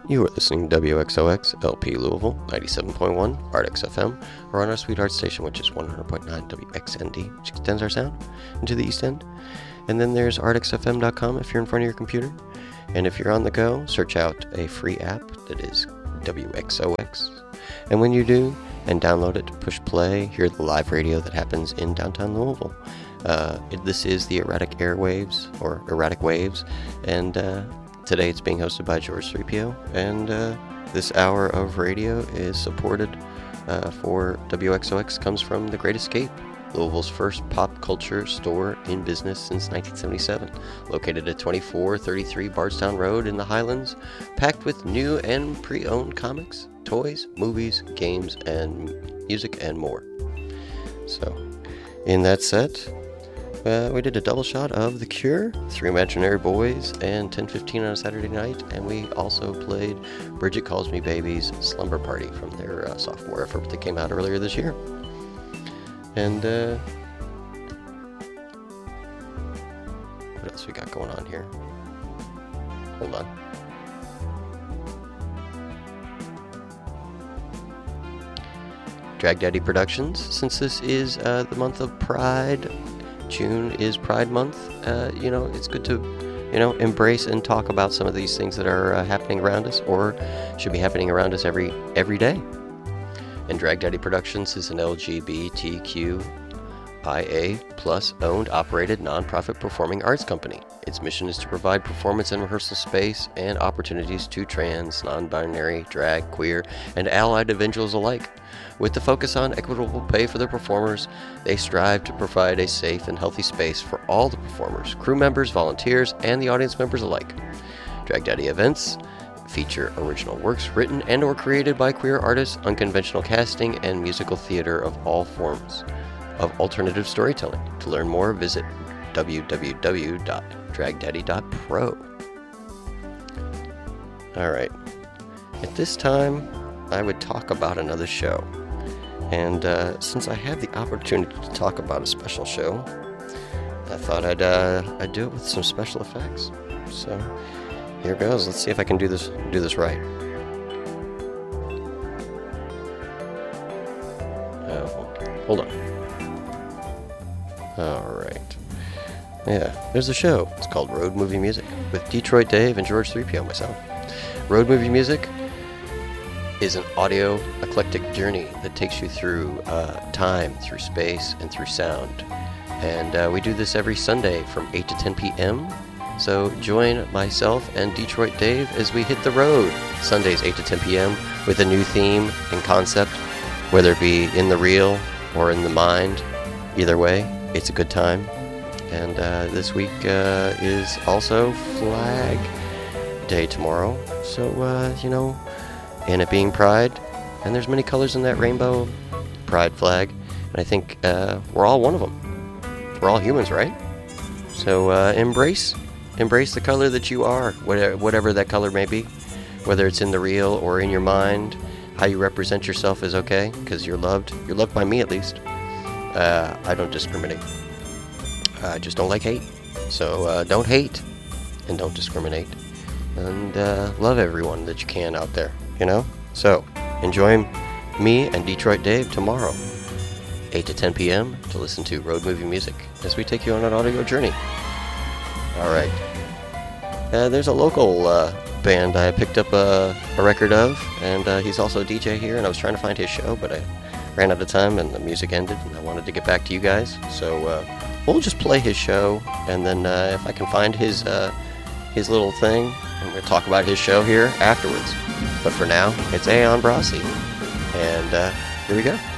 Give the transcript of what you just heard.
You are listening to WXOX LP Louisville 97.1 Artix FM, or on our sweetheart station, which is 100.9 WXND, which extends our sound into the East End. And then there's artixfm.com if you're in front of your computer. And if you're on the go, search out a free app that is WXOX. And when you do, and download it, push play, hear the live radio that happens in downtown Louisville. This is the Erratic Airwaves, or Erratic Waves, and today it's being hosted by George 3PO, and this hour of radio is supported for WXOX comes from The Great Escape, Louisville's first pop culture store in business since 1977, located at 2433 Bardstown Road in the Highlands, packed with new and pre-owned comics, toys, movies, games, and music, and more. So, in that set, we did a double shot of The Cure, Three Imaginary Boys, and 10:15 on a Saturday night, and we also played Bridget Calls Me Baby's Slumber Party from their sophomore effort that came out earlier this year. And what else we got going on here? Hold on. Drag Daddy Productions, since this is the month of Pride, June is Pride Month, it's good to, embrace and talk about some of these things that are happening around us, or should be happening around us every day. And Drag Daddy Productions is an LGBTQIA+ owned, operated, nonprofit performing arts company. Its mission is to provide performance and rehearsal space and opportunities to trans, non-binary, drag, queer, and allied individuals alike. With the focus on equitable pay for their performers, they strive to provide a safe and healthy space for all the performers, crew members, volunteers, and the audience members alike. Drag Daddy events feature original works written and or created by queer artists, unconventional casting, and musical theater of all forms of alternative storytelling. To learn more, visit www.dragdaddy.pro. Alright, at this time, I would talk about another show. And since I have the opportunity to talk about a special show, I thought I'd do it with some special effects. So here goes. Let's see if I can do this right. Hold on. All right. Yeah, there's a show. It's called Road Movie Music with Detroit Dave and George 3PO myself. Road Movie Music is an audio eclectic journey that takes you through time, through space, and through sound. And we do this every Sunday from 8 to 10 p.m. So join myself and Detroit Dave as we hit the road Sundays 8 to 10 p.m. with a new theme and concept, whether it be in the real or in the mind. Either way, it's a good time. And this week is also Flag Day tomorrow. So, and it being Pride, and there's many colors in that rainbow Pride flag, and I think we're all one of them. We're all humans, right? So embrace the color that you are, whatever that color may be, whether it's in the real or in your mind. How you represent yourself is okay, because you're loved. You're loved by me, at least. I don't discriminate. I just don't like hate. So don't hate, and don't discriminate, and love everyone that you can out there. So enjoy me and Detroit Dave tomorrow, 8 to 10 p.m. to listen to Road Movie Music as we take you on an audio journey. All right. There's a local band I picked up a record of, and he's also a DJ here, and I was trying to find his show, but I ran out of time and the music ended, and I wanted to get back to you guys. So we'll just play his show, and then if I can find his little thing, and we'll talk about his show here afterwards. But for now, it's Aeon Brasi, and here we go.